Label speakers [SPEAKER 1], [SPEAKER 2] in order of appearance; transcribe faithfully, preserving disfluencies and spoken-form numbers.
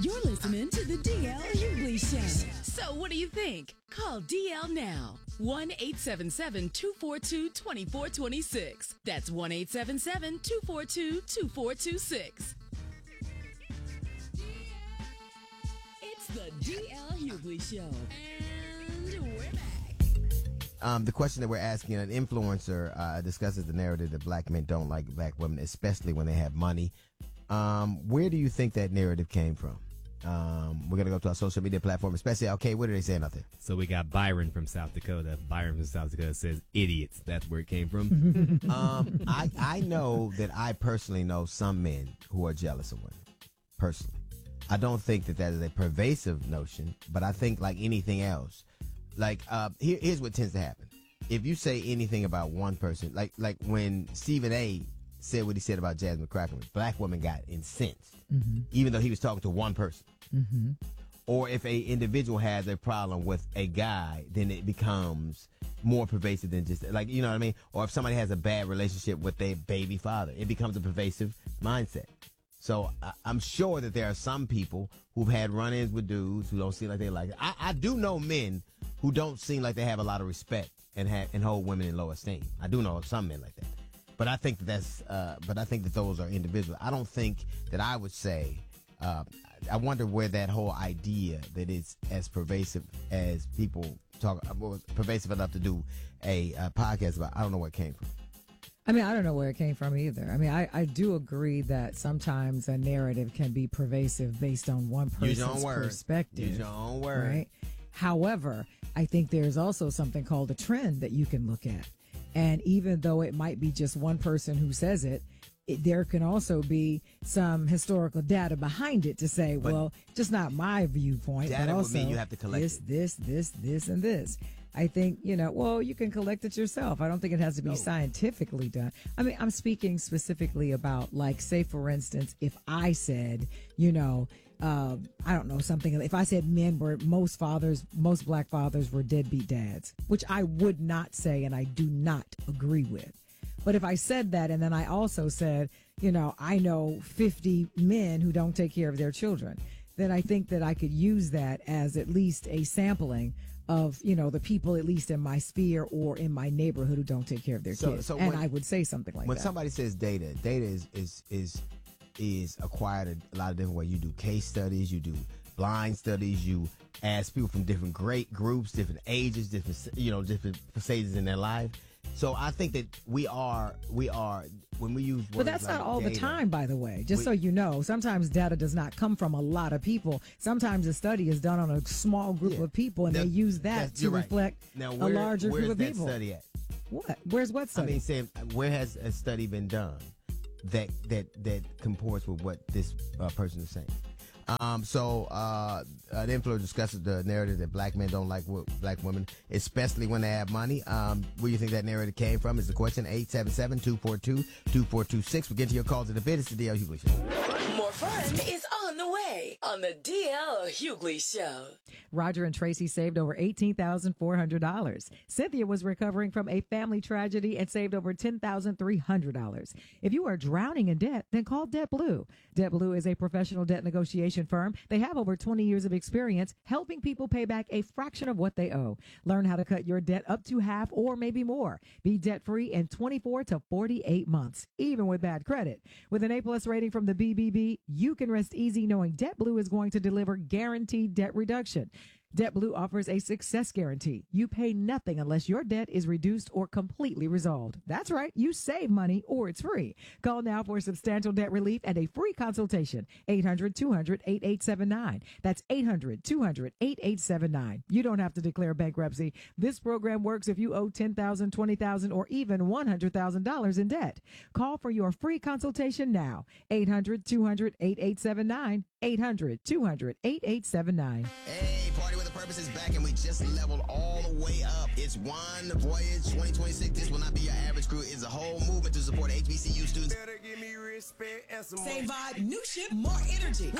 [SPEAKER 1] You're listening to the D L Hughley Show. So what do you think? Call D L now. one eight seven seven, two four two, two four two six. That's one eight seven seven, two four two, two four two six. It's the D L Hughley Show. And we're back.
[SPEAKER 2] Um, the question that we're asking, an influencer uh, discusses the narrative that black men don't like black women, especially when they have money. Um, where do you think that narrative came from? Um, we're going to go to our social media platform, especially, okay, what are they saying out there?
[SPEAKER 3] So we got Byron from South Dakota. Byron from South Dakota says, idiots. That's where it came from.
[SPEAKER 2] um, I, I know that I personally know some men who are jealous of women, personally. I don't think that that is a pervasive notion, but I think like anything else, like, uh, here, here's what tends to happen. If you say anything about one person, like, like when Stephen A. said what he said about Jasmine Cracker, black women got incensed, mm-hmm. even though he was talking to one person. Mm-hmm. Or if a individual has a problem with a guy, then it becomes more pervasive than just, like, you know what I mean? Or if somebody has a bad relationship with their baby father, it becomes a pervasive mindset. So I, I'm sure that there are some people who've had run-ins with dudes who don't seem like they like it. I, I do know men who don't seem like they have a lot of respect and have, and hold women in low esteem. I do know some men like that. But I think that that's, uh, but I think that those are individual. I don't think that I would say, uh, I wonder where that whole idea that it's as pervasive as people talk, was pervasive enough to do a, a podcast about, I don't know where it came from.
[SPEAKER 4] I mean, I don't know where it came from either. I mean, I, I do agree that sometimes a narrative can be pervasive based on one person's perspective.
[SPEAKER 2] Use your own word.
[SPEAKER 4] Right? However, I think there's also something called a trend that you can look at. And even though it might be just one person who says it, it there can also be some historical data behind it to say, but well, just not my viewpoint,
[SPEAKER 2] data
[SPEAKER 4] but also
[SPEAKER 2] would mean you have to collect
[SPEAKER 4] this,
[SPEAKER 2] it.
[SPEAKER 4] this, this, this, and this. I think, you know, well, you can collect it yourself. I don't think it has to be no. scientifically done. I mean, I'm speaking specifically about, like, say, for instance, if I said, you know, uh, I don't know, something, if I said men were, most fathers, most black fathers were deadbeat dads, which I would not say and I do not agree with. But if I said that and then I also said, you know, I know fifty men who don't take care of their children, then I think that I could use that as at least a sampling of, you know, the people, at least in my sphere or in my neighborhood, who don't take care of their
[SPEAKER 2] so,
[SPEAKER 4] kids.
[SPEAKER 2] so
[SPEAKER 4] and
[SPEAKER 2] when,
[SPEAKER 4] I would say something like
[SPEAKER 2] when
[SPEAKER 4] that.
[SPEAKER 2] When somebody says data, data is, is, is, is acquired a lot of different ways. You do case studies, you do blind studies, you ask people from different great groups, different ages, different, you know, different stages in their life. So I think that we are, we are, when we use words
[SPEAKER 4] But that's
[SPEAKER 2] like
[SPEAKER 4] not all
[SPEAKER 2] data,
[SPEAKER 4] the time, by the way, just
[SPEAKER 2] we,
[SPEAKER 4] so you know. Sometimes data does not come from a lot of people. Sometimes a study is done on a small group
[SPEAKER 2] yeah.
[SPEAKER 4] of people, and
[SPEAKER 2] that,
[SPEAKER 4] they use that to
[SPEAKER 2] right.
[SPEAKER 4] reflect
[SPEAKER 2] now, where,
[SPEAKER 4] a larger
[SPEAKER 2] where's
[SPEAKER 4] group of
[SPEAKER 2] that
[SPEAKER 4] people.
[SPEAKER 2] Study at?
[SPEAKER 4] What? Where's what study?
[SPEAKER 2] I mean, saying, where has a study been done that that that comports with what this uh, person is saying? Um, so, uh, an influencer discusses the narrative that black men don't like w- black women, especially when they have money. Um, where do you think that narrative came from is the question. eight seven seven, two four two, two four two six. We'll get to your calls in a bit. It's the D L Hughley Show.
[SPEAKER 1] More fun is on the way on the D L Hughley Show.
[SPEAKER 4] Roger and Tracy saved over eighteen thousand four hundred dollars. Cynthia was recovering from a family tragedy and saved over ten thousand three hundred dollars. If you are drowning in debt, then call DebtBlue. DebtBlue is a professional debt negotiation firm. They have over twenty years of experience helping people pay back a fraction of what they owe. Learn how to cut your debt up to half or maybe more. Be debt-free in twenty-four to forty-eight months, even with bad credit. With an A-plus rating from the B B B, you can rest easy knowing DebtBlue is going to deliver guaranteed debt reduction. DebtBlue offers a success guarantee. You pay nothing unless your debt is reduced or completely resolved. That's right. You save money or it's free. Call now for substantial debt relief and a free consultation. eight hundred, two hundred, eighty-eight seventy-nine. That's eight hundred, two hundred, eighty-eight seventy-nine. You don't have to declare bankruptcy. This program works if you owe ten thousand dollars, twenty thousand dollars, or even one hundred thousand dollars in debt. Call for your free consultation now. eight hundred, two hundred, eighty-eight seventy-nine. eight hundred, two hundred, eighty-eight seventy-nine.
[SPEAKER 2] Hey, Party with a Purpose is back and we just leveled all the way up. It's One Voyage twenty twenty-six. This will not be your average crew. It's a whole movement to support H B C U students.
[SPEAKER 5] Better give me respect and some
[SPEAKER 1] Same vibe, new ship, more energy.